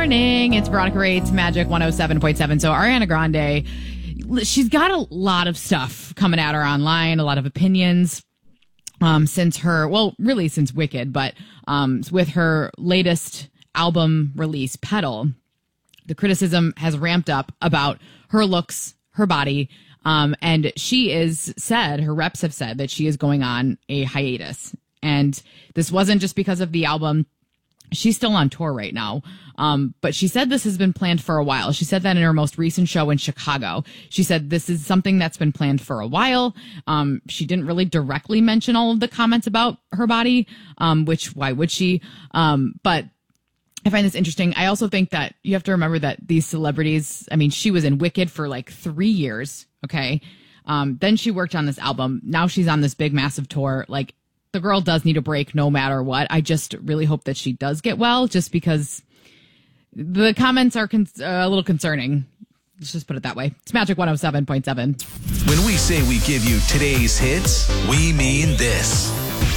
morning. It's Veronica Rates, Magic 107.7. So Ariana Grande, she's got a lot of stuff coming at her online, a lot of opinions since Wicked, but with her latest album release, Petal, the criticism has ramped up about her looks, her body, and her reps have said that she is going on a hiatus. And this wasn't just because of the album. She's still on tour right now. But she said this has been planned for a while. She said that in her most recent show in Chicago. She said this is something that's been planned for a while. She didn't really directly mention all of the comments about her body, which why would she? But I find this interesting. I also think that you have to remember that these celebrities, I mean, she was in Wicked for like 3 years. Okay. Then she worked on this album. Now she's on this big, massive tour. Like, the girl does need a break no matter what. I just really hope that she does get well, just because the comments are a little concerning. Let's just put it that way. It's Magic 107.7. When we say we give you today's hits, we mean this.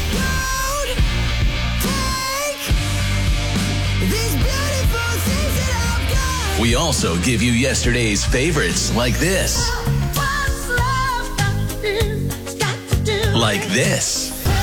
We also give you yesterday's favorites like this. Like this.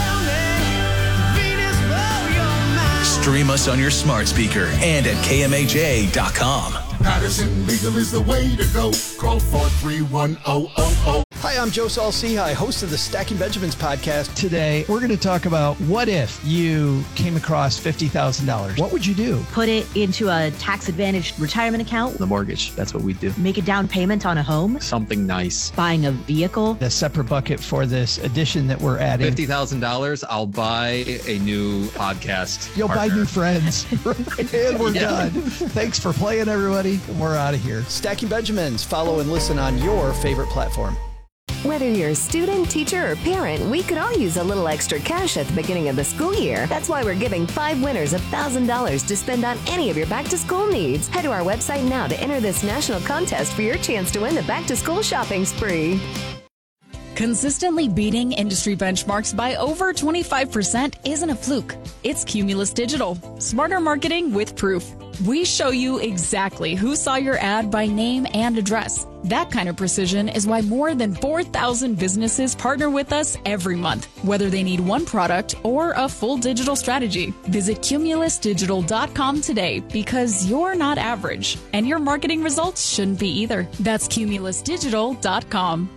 Stream us on your smart speaker and at KMAJ.com. Patterson Legal is the way to go. Call 431-0000. Hi, I'm Joe Saul-Sehy, host of the Stacking Benjamins podcast. Today, we're going to talk about what if you came across $50,000? What would you do? Put it into a tax-advantaged retirement account. The mortgage, that's what we do. Make a down payment on a home. Something nice. Buying a vehicle. A separate bucket for this addition that we're adding. $50,000, I'll buy a new podcast. You'll partner. buy new friends. And we're done. Thanks for playing, everybody. And we're out of here. Stacking Benjamins. Follow and listen on your favorite platform. Whether you're a student, teacher, or parent, we could all use a little extra cash at the beginning of the school year. That's why we're giving 5 winners $1,000 to spend on any of your back-to-school needs. Head to our website now to enter this national contest for your chance to win the back-to-school shopping spree. Consistently beating industry benchmarks by over 25% isn't a fluke. It's Cumulus Digital. Smarter marketing with proof. We show you exactly who saw your ad by name and address. That kind of precision is why more than 4,000 businesses partner with us every month, whether they need one product or a full digital strategy. Visit cumulusdigital.com today, because you're not average, and your marketing results shouldn't be either. That's cumulusdigital.com.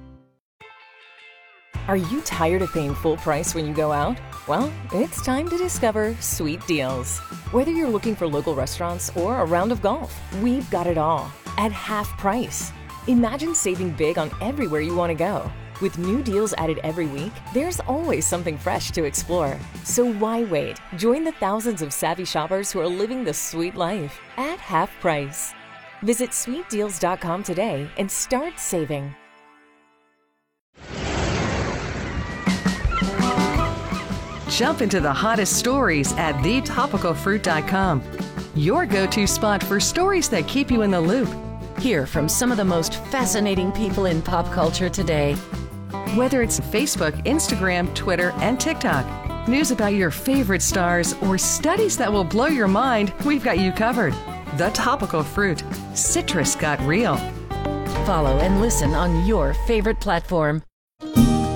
Are you tired of paying full price when you go out? Well, it's time to discover Sweet Deals. Whether you're looking for local restaurants or a round of golf, we've got it all at half price. Imagine saving big on everywhere you want to go. With new deals added every week, there's always something fresh to explore. So why wait? Join the thousands of savvy shoppers who are living the sweet life at half price. Visit sweetdeals.com today and start saving. Jump into the hottest stories at thetopicalfruit.com. Your go-to spot for stories that keep you in the loop. Hear from some of the most fascinating people in pop culture today. Whether it's Facebook, Instagram, Twitter, and TikTok, news about your favorite stars, or studies that will blow your mind, we've got you covered. The Topical Fruit. Citrus got real. Follow and listen on your favorite platform.